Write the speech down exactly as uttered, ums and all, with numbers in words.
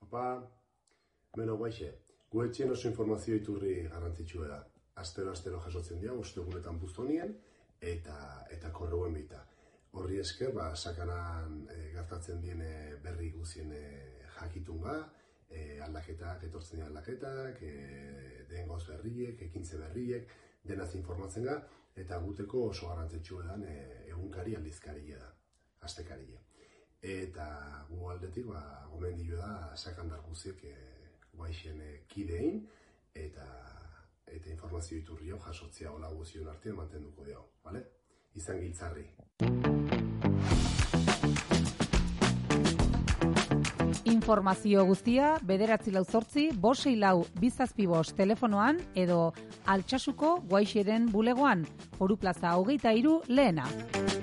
Ba, beno, guaixe, guetxien oso informazio iturri garrantzitsua da. Astero-astero jasotzen dira, ostegunetan buztonien, eta, eta korreuen bita. Horri esker, ba, sakanan e, gertatzen diene berri guzien e, jakitunga, e, aldaketak, etortzen dira aldaketak, e, den gauz berriek, ekintze berriek, denaz informatzen ga, eta guteko oso garrantzitsua da e, egunkari aldizkaria da, astekaria. Eta gu aldetik, ba, gomendio da sakandar guziek e, guaixen e, kidein, eta, eta informazio iturri hau jasotzea hola guzion artean mantenduko dugu, bale? Izan giltzarri. Informazio guztia bederatzi lau zortzi, bosei lau bizazpi bost telefonoan edo Altsasuko Guaixeren bulegoan, Foru Plaza hogeita hiru lehena.